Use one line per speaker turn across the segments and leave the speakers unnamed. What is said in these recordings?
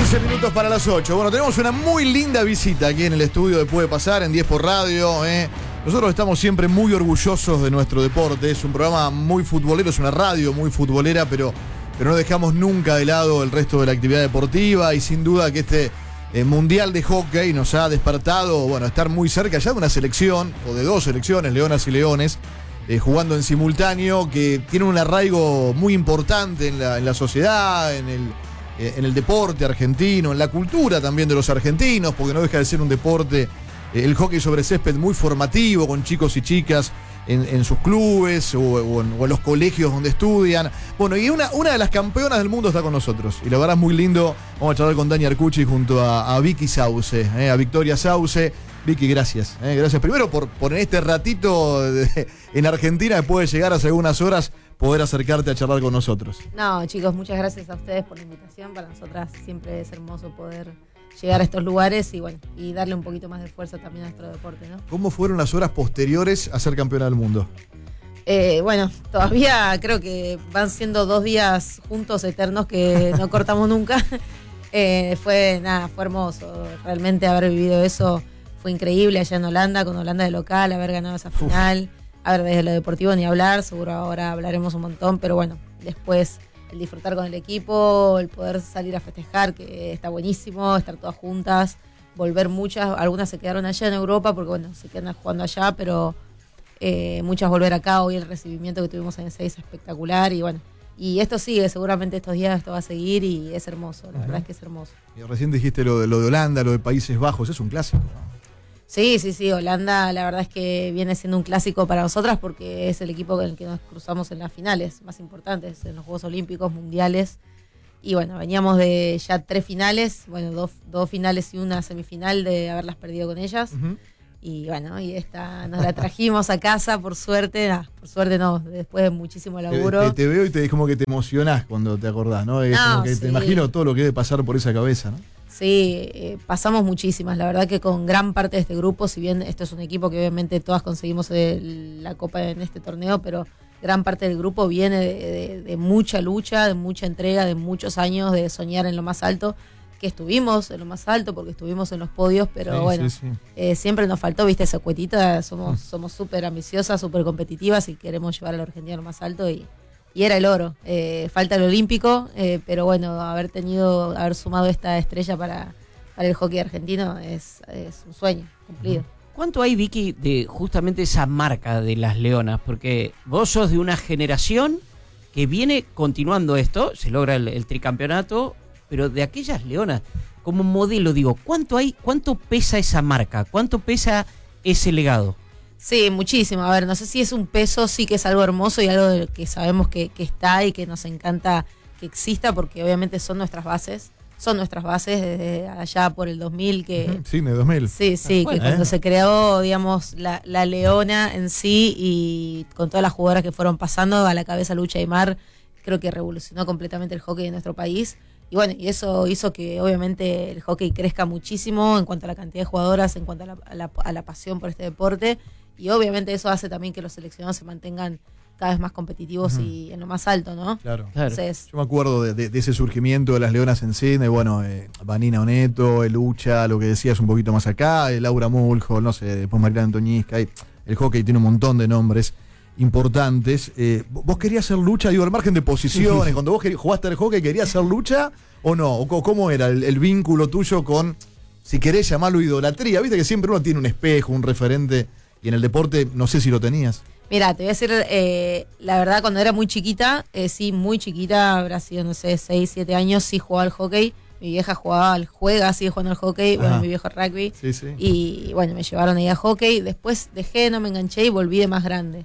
15 minutos para las 8. Bueno, tenemos una muy linda visita aquí en el estudio de Puede Pasar, en 10 por Radio. Nosotros estamos siempre muy orgullosos de nuestro deporte. Es un programa muy futbolero, es una radio muy futbolera, pero no dejamos nunca de lado el resto de la actividad deportiva. Y sin duda que este Mundial de Hockey nos ha despertado, bueno, estar muy cerca ya de una selección, o de dos selecciones, Leonas y Leones, jugando en simultáneo, que tiene un arraigo muy importante en la sociedad, en el deporte argentino, en la cultura también de los argentinos, porque no deja de ser un deporte, el hockey sobre césped, muy formativo, con chicos y chicas en sus clubes o en los colegios donde estudian. Bueno, y una de las campeonas del mundo está con nosotros, y la verdad es muy lindo. Vamos a charlar con Dani Arcucci junto a Vicky Sauce, a Victoria Sauce. Vicky, gracias. Gracias primero por en este ratito en Argentina, después de llegar hace algunas horas, poder acercarte a charlar con nosotros.
No, chicos, muchas gracias a ustedes por la invitación. Para nosotras siempre es hermoso poder llegar a estos lugares y bueno, y darle un poquito más de fuerza también a nuestro deporte, ¿no?
¿Cómo fueron las horas posteriores a ser campeona del mundo?
Bueno, todavía creo que van siendo 2 días juntos eternos que no cortamos nunca. Fue hermoso. Realmente haber vivido eso fue increíble allá en Holanda, con Holanda de local, haber ganado esa final. A ver, desde lo deportivo ni hablar, seguro ahora hablaremos un montón, pero bueno, después el disfrutar con el equipo, el poder salir a festejar, que está buenísimo, estar todas juntas, volver muchas, algunas se quedaron allá en Europa porque bueno, se quedan jugando allá, pero muchas volver acá. Hoy el recibimiento que tuvimos en el 6 es espectacular y bueno, y esto sigue, seguramente estos días esto va a seguir y es hermoso, la verdad es que es hermoso.
Y recién dijiste lo de Holanda, lo de Países Bajos, es un clásico, ¿no?
Sí, Holanda la verdad es que viene siendo un clásico para nosotras porque es el equipo con el que nos cruzamos en las finales más importantes, en los Juegos Olímpicos, Mundiales. Y bueno, veníamos de ya 3 finales, bueno, dos finales y una semifinal de haberlas perdido con ellas. Uh-huh. Y bueno, y esta nos la trajimos a casa, por suerte no, después de muchísimo laburo.
Te veo y como que te emocionás cuando te acordás, ¿no? Es como que sí. Te imagino todo lo que debe pasar por esa cabeza, ¿no?
Sí, pasamos muchísimas. La verdad que con gran parte de este grupo, si bien esto es un equipo que obviamente todas conseguimos la copa en este torneo, pero gran parte del grupo viene de mucha lucha, de mucha entrega, de muchos años de soñar en lo más alto, que estuvimos en lo más alto porque estuvimos en los podios, pero sí, bueno, sí. Siempre nos faltó, viste, esa cuetita. Somos súper ambiciosas, súper competitivas y queremos llevar a la Argentina a lo más alto y era el oro. Falta el olímpico, pero bueno, haber sumado esta estrella para el hockey argentino es un sueño cumplido.
¿Cuánto hay, Vicky, de justamente esa marca de las Leonas? Porque vos sos de una generación que viene continuando esto, se logra el tricampeonato, pero de aquellas Leonas, como modelo, digo, ¿cuánto pesa esa marca? ¿Cuánto pesa ese legado?
Sí, muchísimo. A ver, no sé si es un peso, sí que es algo hermoso y algo que sabemos que está y que nos encanta que exista, porque obviamente son nuestras bases desde allá por el 2000 que...
Sí, de 2000.
Sí, bueno, que cuando se creó, digamos, la Leona en sí y con todas las jugadoras que fueron pasando, a la cabeza Lucha Aymar, creo que revolucionó completamente el hockey de nuestro país. Y bueno, y eso hizo que obviamente el hockey crezca muchísimo en cuanto a la cantidad de jugadoras, en cuanto a la pasión por este deporte. Y obviamente eso hace también que los seleccionados se mantengan cada vez más competitivos y en lo más alto, ¿no?
Claro. Entonces, yo me acuerdo de ese surgimiento de las Leonas en cine, bueno, Vanina Oneto, Lucha, lo que decías un poquito más acá, Laura Muljo, no sé, después Mariana Antoñizca, el hockey tiene un montón de nombres importantes. ¿Vos querías hacer Lucha, digo, al margen de posiciones, cuando vos jugaste al hockey, querías hacer Lucha o no? ¿O cómo era el vínculo tuyo con, si querés llamarlo idolatría? Viste que siempre uno tiene un espejo, un referente, y en el deporte no sé si lo tenías.
Mira, te voy a decir, la verdad, cuando era muy chiquita, sí, muy chiquita, habrá sido, no sé, 6, 7 años, sí jugaba al hockey. Mi vieja sigue jugando al hockey, bueno, mi viejo rugby. Sí. Y bueno, me llevaron ahí a hockey. Después dejé, no me enganché y volví de más grande.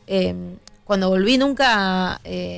Cuando volví nunca,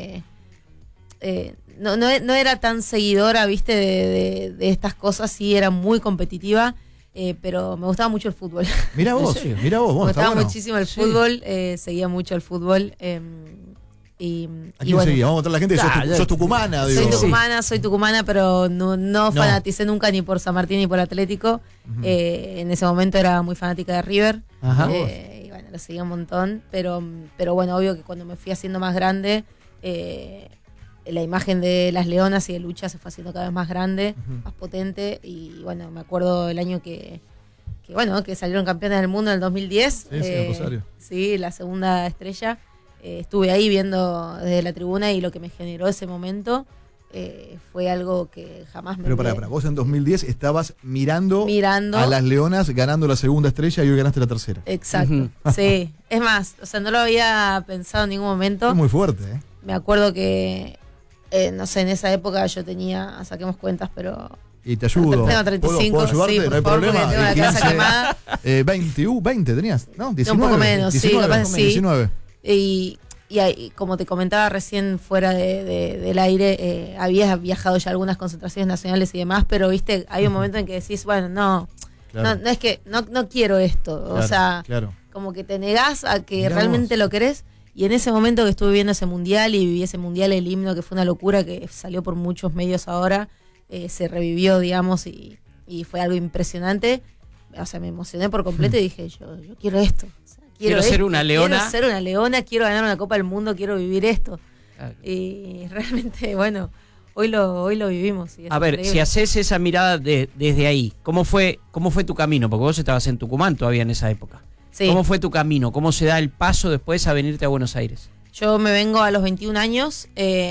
no era tan seguidora, viste, de estas cosas, sí era muy competitiva. Pero me gustaba mucho el fútbol.
Mira vos, me
gustaba muchísimo el fútbol, seguía mucho el fútbol.
¿A quién seguía? Vamos a contar a la gente que sos tucumana.
Soy tucumana, pero no fanaticé nunca ni por San Martín ni por Atlético. En ese momento era muy fanática de River. Y bueno, lo seguía un montón. Pero bueno, obvio que cuando me fui haciendo más grande, la imagen de las leonas y de lucha se fue haciendo cada vez más grande, más potente. Y bueno, me acuerdo el año que salieron campeones del mundo en el 2010.
En Rosario.
Sí, la segunda estrella. Estuve ahí viendo desde la tribuna y lo que me generó ese momento fue algo que jamás me
Pero para vos en 2010 estabas mirando a las leonas ganando la segunda estrella y hoy ganaste la tercera.
Exacto, sí. Es más, o sea, no lo había pensado en ningún momento.
Es muy fuerte, ¿eh?
Me acuerdo que, no sé, en esa época yo tenía, saquemos cuentas, pero...
Y te ayudo.
Tengo 35,
¿Puedo ayudarte?
sí, por
no hay
favor,
problema.
porque tengo la casa quemada.
20 tenías, ¿no? 19.
Un poco menos,
19,
sí, capaz sí.
19.
Y ahí, como te comentaba recién fuera del aire, habías viajado ya a algunas concentraciones nacionales y demás, pero viste, hay un momento en que decís, bueno,
Claro.
no es que no quiero esto,
Claro,
o sea,
claro.
como que te negás a que
Mirá
realmente
vos.
lo querés. Y en ese momento que estuve viendo ese mundial y viví ese mundial, el himno, que fue una locura, que salió por muchos medios ahora, se revivió, digamos, y fue algo impresionante. O sea, me emocioné por completo y dije, yo quiero esto. O sea,
Quiero ser una leona.
Quiero ser una leona, quiero ganar una Copa del Mundo, quiero vivir esto.
Claro.
Y realmente, bueno, hoy lo vivimos. Y es
A ver,
increíble.
si haces esa mirada desde ahí, ¿cómo fue tu camino? Porque vos estabas en Tucumán todavía en esa época.
Sí.
¿Cómo fue tu camino? ¿Cómo se da el paso después a venirte a Buenos Aires?
Yo me vengo a los 21 años.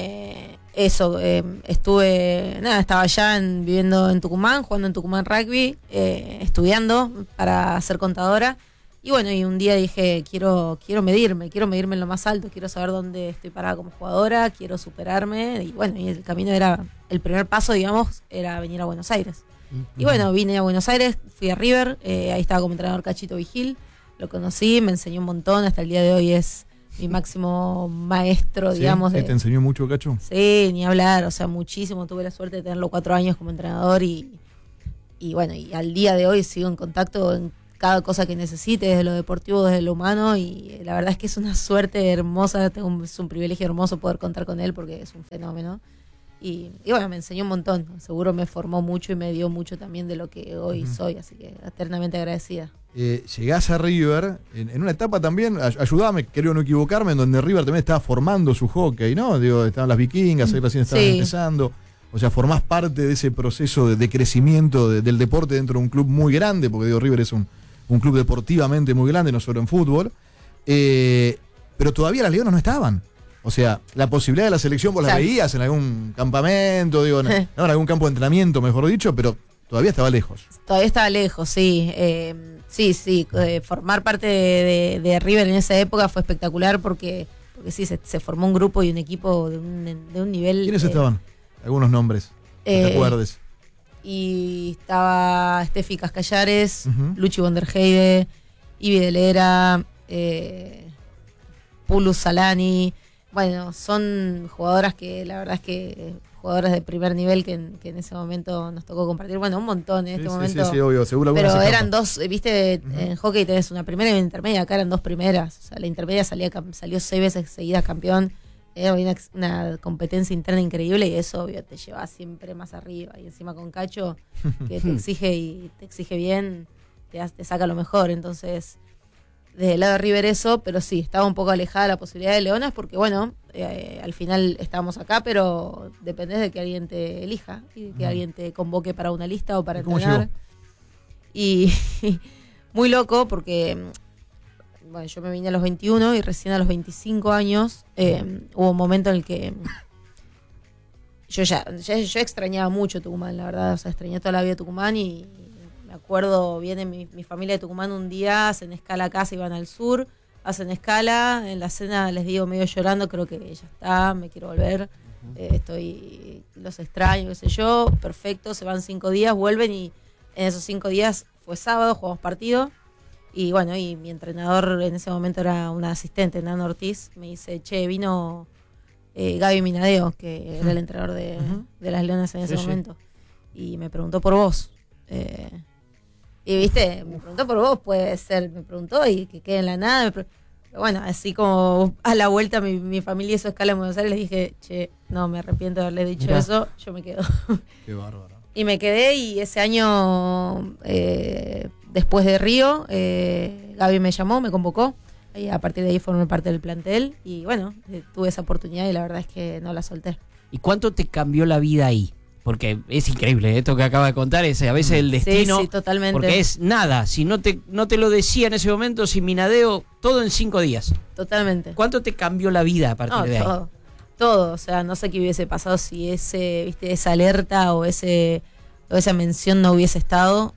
Estaba allá viviendo en Tucumán, jugando en Tucumán Rugby, estudiando para ser contadora. Y bueno, y un día dije, quiero medirme en lo más alto, quiero saber dónde estoy parada como jugadora, quiero superarme. Y bueno, y el camino el primer paso, digamos, era venir a Buenos Aires. Y bueno, vine a Buenos Aires, fui a River, ahí estaba como entrenador Cachito Vigil, lo conocí, me enseñó un montón, hasta el día de hoy es mi máximo maestro,
¿Sí?
digamos.
¿Te enseñó mucho, Cacho?
Sí, ni hablar, o sea, muchísimo. Tuve la suerte de tenerlo 4 años como entrenador y bueno, y al día de hoy sigo en contacto en cada cosa que necesite, desde lo deportivo, desde lo humano, y la verdad es que es una suerte hermosa, es un privilegio hermoso poder contar con él porque es un fenómeno. Y bueno, me enseñó un montón, seguro me formó mucho y me dio mucho también de lo que hoy soy, así que eternamente agradecida.
Llegás a River en una etapa también, ayudame, creo no equivocarme, en donde River también estaba formando su hockey, ¿no? Digo, estaban las vikingas, ahí recién estaban empezando. O sea, formás parte de ese proceso de crecimiento del deporte dentro de un club muy grande, porque digo, River es un club deportivamente muy grande, no solo en fútbol. Pero todavía las Leonas no estaban. O sea, la posibilidad de la selección vos la veías en algún campamento, digo, en algún campo de entrenamiento, mejor dicho, pero todavía estaba lejos.
Todavía estaba lejos, sí. Formar parte de River en esa época fue espectacular porque sí, se formó un grupo y un equipo de un nivel...
¿Quiénes estaban? Algunos nombres, que te acuerdes.
Y estaba Steffi Cascallares, Luchi Bonderheide, Ivi Delera, Pulu Salani. Bueno, son jugadoras que la verdad es que jugadoras de primer nivel que en ese momento nos tocó compartir. Bueno, un montón en este momento.
Sí, obvio, seguro.
Pero eran dos, viste, en hockey tenés una primera y una intermedia, acá eran dos primeras. O sea, la intermedia salió 6 veces seguidas campeón. Era una competencia interna increíble y eso, obvio, te lleva siempre más arriba. Y encima con Cacho, que te exige bien, te saca lo mejor. Entonces, desde el lado de River eso, pero sí, estaba un poco alejada la posibilidad de Leonas porque, bueno, al final estábamos acá, pero dependés de que alguien te elija y de que alguien te convoque para una lista o para entrenar. Y muy loco porque, bueno, yo me vine a los 21 y recién a los 25 años hubo un momento en el que yo extrañaba mucho Tucumán, la verdad, o sea, extrañé toda la vida Tucumán y me acuerdo, viene mi familia de Tucumán un día, hacen escala acá, se iban al sur, hacen escala, en la cena les digo medio llorando, creo que ya está, me quiero volver, los extraño, qué sé yo, perfecto, se van 5 días, vuelven y en esos 5 días fue sábado, jugamos partido y bueno, y mi entrenador en ese momento era una asistente, Nano Ortiz, me dice, vino Gaby Minadeo, que era el entrenador de las Leonas en ese momento, y me preguntó por vos. Y viste, me preguntó por vos, puede ser, me preguntó y que quede en la nada. Pero bueno, así como a la vuelta mi familia hizo escala en Buenos Aires, les dije, no, me arrepiento de haberle dicho eso, yo me quedo.
Qué bárbaro.
Y me quedé y ese año, después de Río, Gaby me llamó, me convocó. Y a partir de ahí formé parte del plantel y bueno, tuve esa oportunidad y la verdad es que no la solté.
¿Y cuánto te cambió la vida ahí? Porque es increíble esto que acaba de contar, es a veces el destino.
Sí, totalmente.
Porque es nada, si no te lo decía en ese momento, sin Minadeo, todo en 5 días.
Totalmente.
¿Cuánto te cambió la vida a partir de ahí?
Todo, o sea, no sé qué hubiese pasado si esa alerta o esa mención no hubiese estado,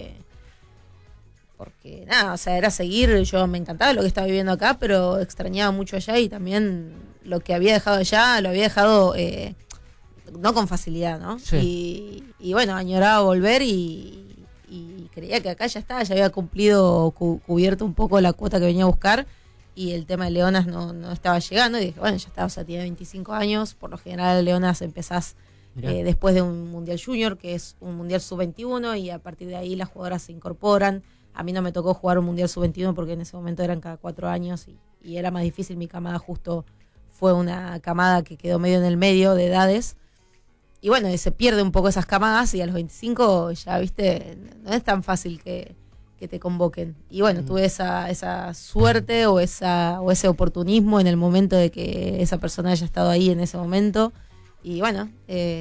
porque nada, o sea, era seguir. Yo me encantaba lo que estaba viviendo acá, pero extrañaba mucho allá, y también lo que había dejado allá lo había dejado no con facilidad, ¿no?
Sí.
Y bueno, añoraba volver, y creía que acá ya estaba, ya había cubierto un poco la cuota que venía a buscar, y el tema de Leonas no estaba llegando, y dije, bueno, ya está, o sea, tiene 25 años, por lo general Leonas empezás después de un Mundial Junior, que es un Mundial Sub-21, y a partir de ahí las jugadoras se incorporan. A mí no me tocó jugar un Mundial Sub-21 porque en ese momento eran cada 4 años, y era más difícil. Mi camada justo fue una camada que quedó medio en el medio de edades, y bueno, se pierde un poco esas camadas, y a los 25 ya, viste, no es tan fácil que te convoquen. Y bueno, tuve esa suerte o ese oportunismo en el momento de que esa persona haya estado ahí en ese momento. Y bueno,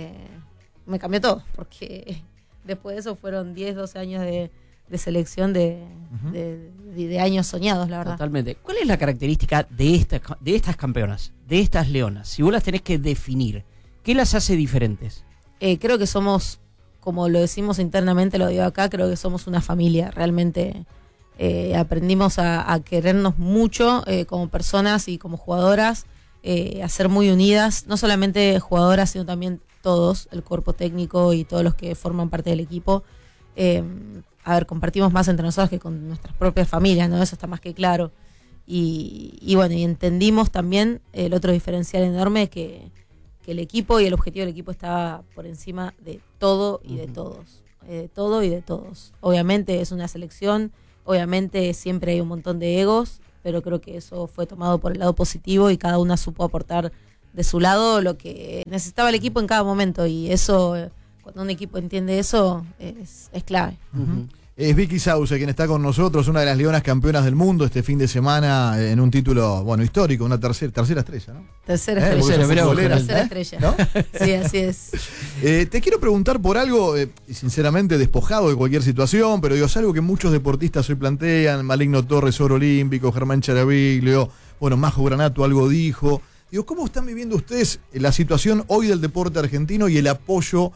me cambió todo, porque después de eso fueron 10, 12 años de selección de años soñados, la verdad.
Totalmente. ¿Cuál es la característica de estas campeonas, de estas leonas? Si vos las tenés que definir, ¿qué las hace diferentes?
Creo que somos, como lo decimos internamente, lo digo acá, creo que somos una familia. Realmente aprendimos a querernos mucho como personas y como jugadoras, a ser muy unidas, no solamente jugadoras, sino también todos, el cuerpo técnico y todos los que forman parte del equipo. A ver, compartimos más entre nosotros que con nuestras propias familias, ¿no? Eso está más que claro. Y bueno, y entendimos también el otro diferencial enorme, que el equipo y el objetivo del equipo estaba por encima de todo y de todos. De todo y de todos. Obviamente es una selección, obviamente siempre hay un montón de egos, pero creo que eso fue tomado por el lado positivo, y cada una supo aportar de su lado lo que necesitaba el equipo en cada momento, y eso, cuando un equipo entiende eso, es clave.
Es Vicky Sauce quien está con nosotros, una de las leonas campeonas del mundo este fin de semana, en un título, bueno, histórico, una tercera estrella, ¿no?
Tercera estrella. Tercera
¿eh?
estrella.
¿No?
Sí, así es.
Te quiero preguntar por algo, sinceramente despojado de cualquier situación, pero digo, es algo que muchos deportistas hoy plantean. Maligno Torres, oro olímpico, Germán Charaviglio, bueno, Majo Granato algo dijo. Digo, ¿cómo están viviendo ustedes la situación hoy del deporte argentino y el apoyo